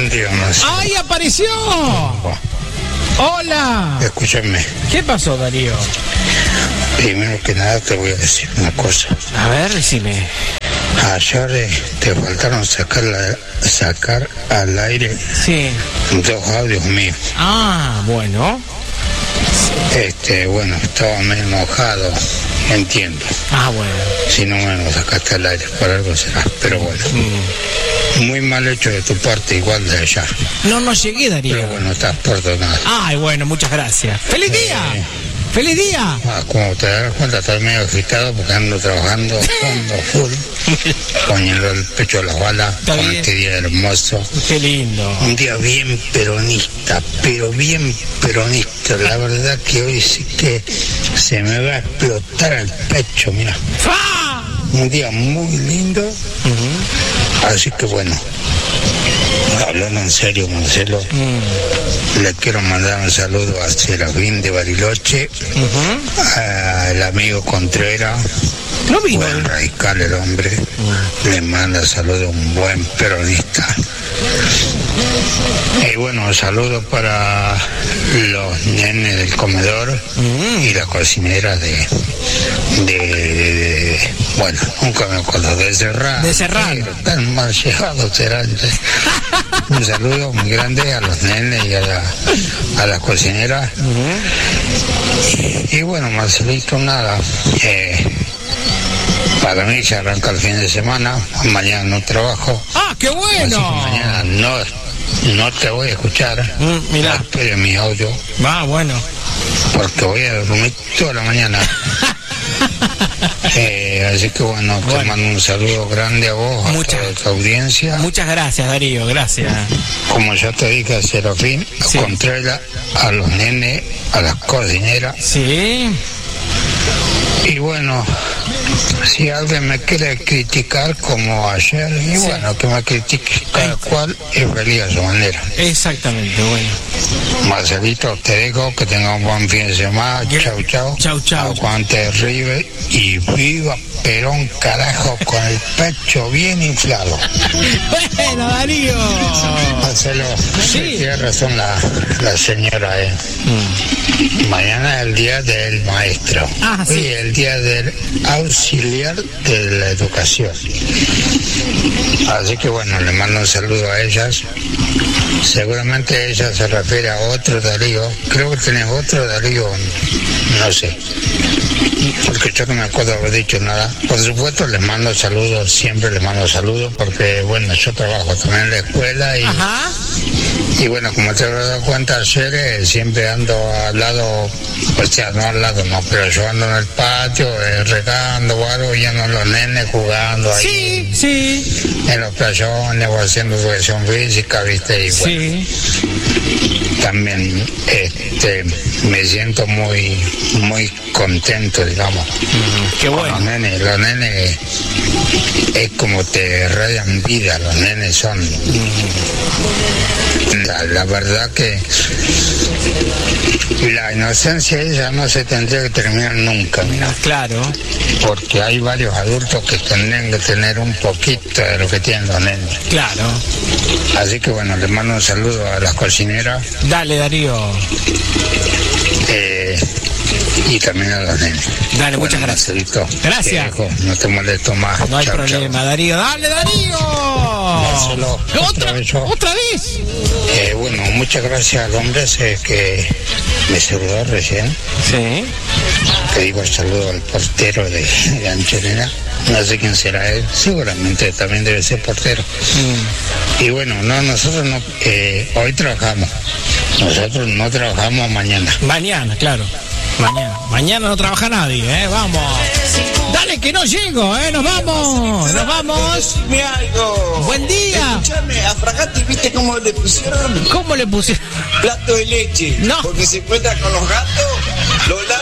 buen día, más. ¡Ay, apareció! ¡Hola! Escúchame, ¿Qué pasó, Darío? primero que nada te voy a decir una cosa. A ver, decime. Ayer te faltaron sacar al aire Sí. 2 audios míos. Ah, bueno. Bueno, estaba medio enojado, entiendo. Ah, bueno. Si no me lo sacaste al aire, por algo será. Pero bueno, muy mal hecho de tu parte, igual de allá. No llegué, Darío. Pero bueno, estás perdonado. Ay, bueno, muchas gracias. ¡Feliz día! ¡Feliz día! Como te das cuenta, estoy medio agitado porque ando trabajando fondo full, poniendo el pecho a las balas Está con bien. este día hermoso. ¡Qué lindo! Un día bien peronista, pero bien peronista. La verdad que hoy sí que se me va a explotar el pecho, mira. ¡Fa! Un día muy lindo. Así que bueno, hablando en serio, Marcelo, le quiero mandar un saludo a Serafín de Bariloche, al amigo Contreras, No vino. buen radical el hombre, le manda saludo a un buen peronista. Y bueno, saludos para los nenes del comedor y las cocineras bueno, nunca me acuerdo, de Serrano. De Serrano. Pero tan mal llegados serán. Un saludo muy grande a los nenes y a las cocineras. Y bueno, Marcelito, nada. Para mí se arranca el fin de semana. Mañana no trabajo. ¡Ah, qué Así que bueno! mañana no te voy a escuchar. Mirá. Espere mi audio, Va, bueno. porque voy a dormir toda la mañana. Así que bueno, te mando un saludo grande a vos, a toda tu audiencia. Muchas gracias, Darío, gracias. Como ya te dije, a Serafín, Sí. a Contreras, a los nenes, a las cocineras. Sí. Y bueno, si alguien me quiere criticar como ayer, y bueno, que me critique cada cual es feliz a su manera. Exactamente, bueno. Marcelito, te dejo, que tenga un buen fin de semana. Chau, chau. Chau, chau. Aguante River y viva Perón, carajo, con el pecho bien inflado. Bueno, Darío. Marcelo, Sí. tiene razón la señora, Mañana es el día del maestro. Ah, sí. Y el día del auxiliar de la educación. Así que bueno, le mando un saludo a ellas. Seguramente ella se refiere a otro Darío. Creo que tenés otro Darío, no sé. Porque yo no me acuerdo haber dicho nada. Por supuesto les mando saludos, siempre les mando saludos, porque bueno, yo trabajo también en la escuela Ajá. y bueno, como te habrás dado cuenta ayer, siempre ando al lado, o sea, no al lado, no, pero yo ando en el patio, regando o algo, y ando los nenes jugando ahí Sí. en los playones o haciendo educación física, ¿viste? Y bueno, Sí. también me siento muy contento, digamos. Qué Con bueno. los nenes es como te radian vida, los nenes son. La verdad que la inocencia ella no se tendría que terminar nunca, mira, Claro. porque hay varios adultos que tendrían que tener un poquito de lo que tienen los nenes. Claro. Así que bueno, les mando un saludo a las cocineras Dale, Darío. y también a los nenes. Dale, muchas gracias. Marcelito, Gracias. te dejo, no te molesto más. No hay Chau, problema, Darío. ¡Dale, Darío! Marcelo, otra vez yo. ¿Otra vez? Bueno, muchas gracias al hombre que me saludó recién. Sí. Que digo saludo al portero de Angelina. No sé quién será él, seguramente también debe ser portero. Y bueno, nosotros no, hoy trabajamos. Nosotros no trabajamos mañana. Mañana, claro. Mañana no trabaja nadie, Vamos. Dale que no llego, Nos vamos. Nos vamos. Decime algo. Buen día. Escuchame, a Fragati, ¿viste cómo le pusieron? ¿Cómo le pusieron? Plato de leche. No. Porque se encuentra con los gatos, los